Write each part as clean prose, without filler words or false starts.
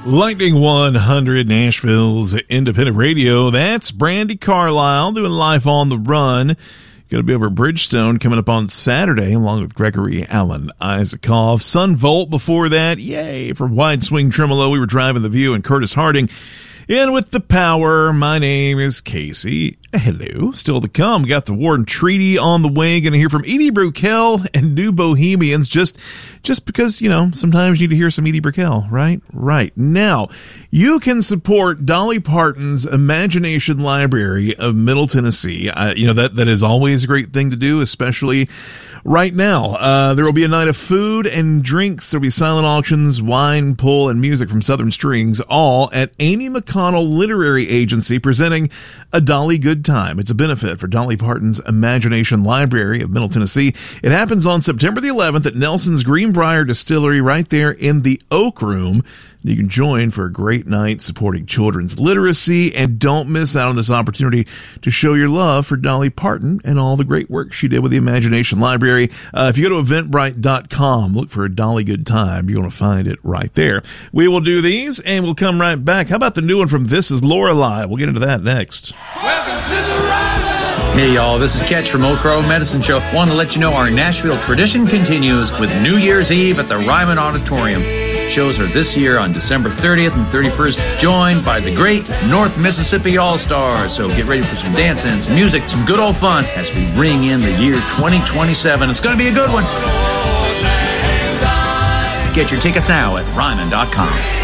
Lightning 100, Nashville's independent radio. That's Brandi Carlile doing Life on the Run. Going to be over at Bridgestone coming up on Saturday, along with Gregory Alan Isakov. Sun Volt before that. Yay! From Wide Swing Tremolo, we were Driving the View and Curtis Harding. In with the power, my name is Casey. Hello. Still to come, we got the Warden Treaty on the way. Going to hear from Edie Brickell and New Bohemians just because, sometimes you need to hear some Edie Brickell, right? Right. Now, you can support Dolly Parton's Imagination Library of Middle Tennessee. That is always a great thing to do, especially right now. There will be a night of food and drinks. There will be silent auctions, wine, pull, and music from Southern Strings, all at Amy McConnell Literary Agency, presenting a Dolly Good Time. It's a benefit for Dolly Parton's Imagination Library of Middle Tennessee. It happens on September the 11th at Nelson's Greenbrier Distillery right there in the Oak Room. You can join for a great night supporting children's literacy, and don't miss out on this opportunity to show your love for Dolly Parton and all the great work she did with the Imagination Library. If you go to eventbrite.com, look for a Dolly Good Time. You're going to find it right there. We will do these, and we'll come right back. How about the new one from This Is Lorelei? We'll get into that next. Welcome to the Ryman. Hey, y'all, this is Ketch from Oak Crow Medicine Show. Want to let you know our Nashville tradition continues with New Year's Eve at the Ryman Auditorium. Shows are this year on December 30th and 31st, joined by the great North Mississippi All-Stars. So get ready for some dancing, some music, some good old fun as we ring in the year 2027. It's going to be a good one. Get your tickets now at Ryman.com.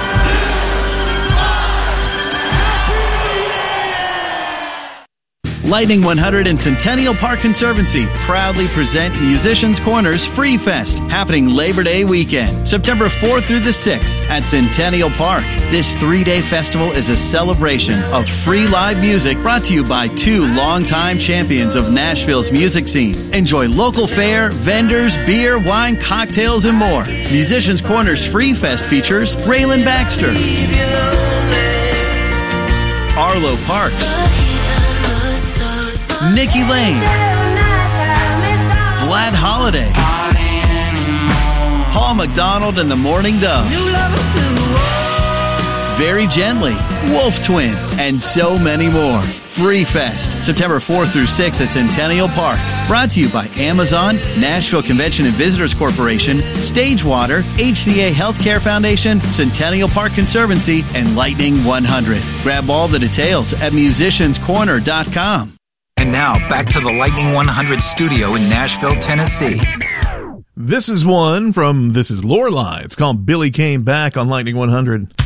Lightning 100 and Centennial Park Conservancy proudly present Musicians Corner's Free Fest, happening Labor Day weekend, September 4th through the 6th at Centennial Park. This 3-day festival is a celebration of free live music brought to you by two longtime champions of Nashville's music scene. Enjoy local fare, vendors, beer, wine, cocktails, and more. Musicians Corner's Free Fest features Raylan Baxter, Arlo Parks, Nikki Lane, Vlad Holiday, Paul McDonald and the Morning Doves, Very Gently, Wolf Twin, and so many more. Free Fest, September 4th through 6th at Centennial Park. Brought to you by Amazon, Nashville Convention and Visitors Corporation, Stagewater, HCA Healthcare Foundation, Centennial Park Conservancy, and Lightning 100. Grab all the details at musicianscorner.com. And now, back to the Lightning 100 studio in Nashville, Tennessee. This is one from This Is Lorelei. It's called Billy Came Back on Lightning 100.